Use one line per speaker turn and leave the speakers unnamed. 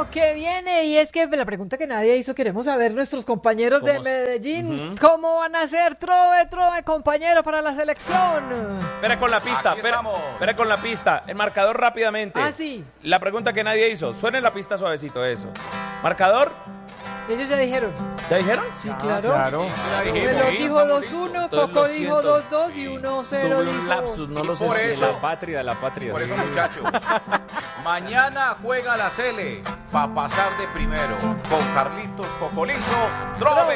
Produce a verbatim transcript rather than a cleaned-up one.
lo que viene, y es que la pregunta que nadie hizo, queremos saber nuestros compañeros de Medellín, uh-huh. ¿cómo van a ser? Trove, trove, compañero, para la selección.
Espera con la pista, espera, espera con la pista, el marcador rápidamente.
Ah, sí.
La pregunta que nadie hizo, suene la pista suavecito, eso. Marcador.
Ellos ya dijeron.
¿Ya dijeron?
Sí, claro.
claro.
Reloj dijo dos uno, Coco dijo dos dos y uno cero dijo...
un lapsus, no lo sé.
Por eso,
la patria, la patria.
Por eso, muchachos, mañana juega la Sele para pasar de primero con Carlitos Cocolizo, Trove.